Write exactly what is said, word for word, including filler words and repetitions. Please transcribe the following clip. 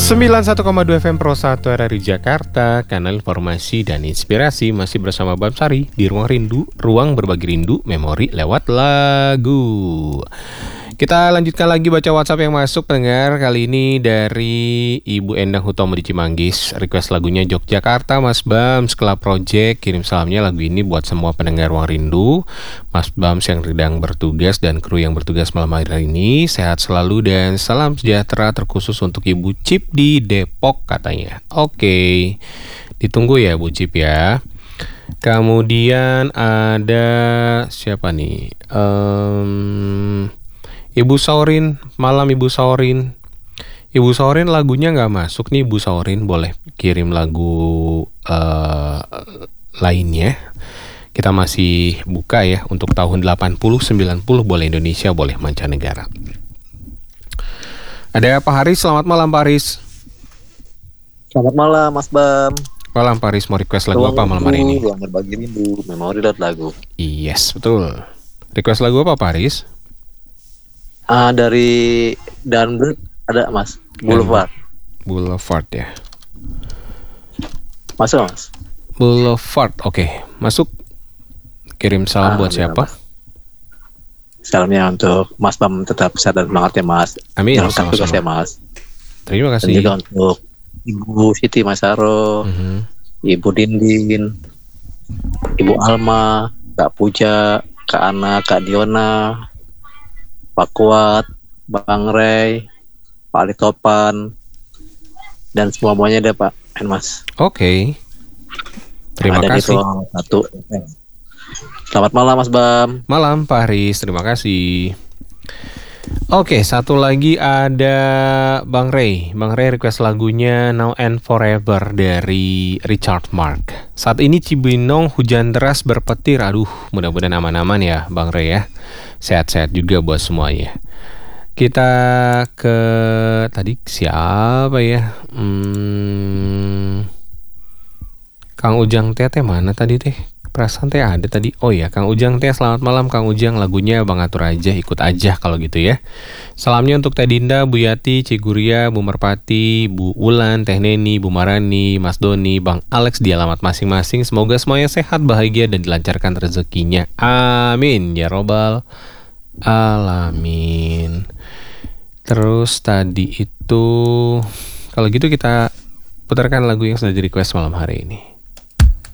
sembilan puluh satu koma dua F M Pro satu R R I Jakarta, kanal informasi dan inspirasi. Masih bersama Bam Sari di Ruang Rindu, ruang berbagi rindu, memori lewat lagu. Kita lanjutkan lagi baca WhatsApp yang masuk pendengar. Kali ini dari Ibu Endang Hutomo di Cimanggis. Request lagunya Yogyakarta, Mas Bam, Skala Project. Kirim salamnya lagu ini buat semua pendengar Ruang Rindu, Mas Bam yang sedang bertugas dan kru yang bertugas malam hari ini. Sehat selalu dan salam sejahtera terkhusus untuk Ibu Cip di Depok katanya. Oke, ditunggu ya Bu Cip ya. Kemudian ada siapa nih? Um, Ibu Saurin, malam Ibu Saurin. Ibu Saurin lagunya nggak masuk nih Ibu Saurin, boleh kirim lagu uh, lainnya. Kita masih buka ya untuk tahun delapan puluh, sembilan puluh, boleh Indonesia, boleh mancanegara. Ada Pak Haris, selamat malam Pak Haris. Selamat malam Mas Bam. Malam Pak Haris, mau request lagu Ruang apa malam hari ini? Ruang berbagi rindu, memori lewat lagu. Yes, betul. Request lagu apa Pak Haris? Ah, dari Danbird ada Mas, Boulevard. Boulevard ya. Masuk Mas. Boulevard, oke, masuk. Kirim salam Ah, buat ya, siapa? Mas. Salamnya untuk Mas Bam, tetap sehat dan semangat ya Mas. Amin. Jangan Sama-sama. tugas ya Mas. Terima Dan kasih. juga untuk Ibu Siti Masaro, Mhm. Ibu Dindin, Ibu Alma, Kak Puja, Kak Ana, Kak Diona, Pak Kuat, Bang Ray, Pak Ali Topan, dan semua-muanya deh Pak dan Mas. Oke. Terima Ada di kasih. ruang satu. Selamat malam Mas Bam. Malam Pak Haris, terima kasih. Oke, satu lagi ada Bang Ray. Bang Ray request lagunya Now and Forever dari Richard Mark. Saat ini Cibinong hujan deras berpetir. Aduh, mudah-mudahan aman-aman ya Bang Ray ya. Sehat-sehat juga buat semuanya. Kita ke tadi siapa ya? Hmm, Kang Ujang Teh teh mana tadi teh? Perasaan teh ada tadi. Oh ya, Kang Ujang Teh, selamat malam Kang Ujang. Lagunya Bang atur aja, ikut aja kalau gitu ya. Salamnya untuk Teh Dinda, Bu Yati, Ciguria, Bu Merpati, Bu Ulan, Teh Neni, Bu Marani, Mas Doni, Bang Alex di alamat masing-masing. Semoga semuanya sehat, bahagia dan dilancarkan rezekinya. Amin ya robbal alamin. Terus tadi itu, kalau gitu kita putarkan lagu yang sudah di request malam hari ini.